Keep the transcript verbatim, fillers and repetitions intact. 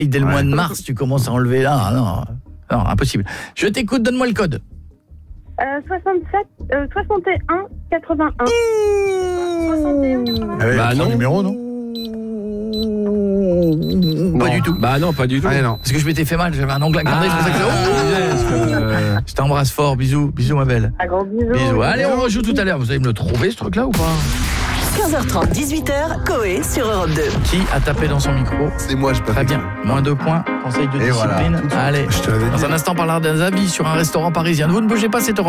Et dès le ouais. mois de mars, tu commences à enlever là. Non, non, impossible. Je t'écoute, donne-moi le code. Euh, soixante-sept, euh, soixante et un, quatre-vingt-un. Mmh. soixante et un, quatre-vingt-un. Ah ouais, bah non. Numéro, non Pas non. du tout. Bah non, pas du tout. Ah, non. Parce que je m'étais fait mal, j'avais un ongle incarné, ah, c'est pour ça que oh euh... je t'embrasse fort, bisous, bisous ma belle. Un gros bisou. Bisous. Allez, on rejoue tout à l'heure. Vous allez me le trouver ce truc là ou pas? quinze heures trente, dix-huit heures, Coé sur Europe deux. Qui a tapé dans son micro? C'est moi, je peux. Très bien. Moins deux points. Conseil de Et discipline. Voilà. Allez. Dans un instant, on parlera d'un avis sur un restaurant parisien. Vous ne bougez pas, c'est Europe.